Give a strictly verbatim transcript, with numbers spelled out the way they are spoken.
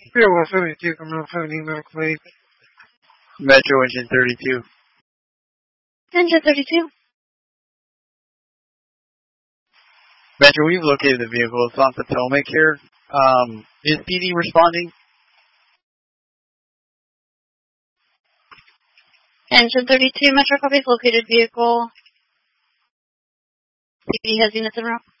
Pier one seventy-two, coming out seventeen medical aid. Metro Engine thirty-two. Engine thirty-two. Metro, we've located the vehicle. It's on Potomac here. Um, is P D responding? Engine thirty-two, Metro copies, located vehicle. P D has units en route.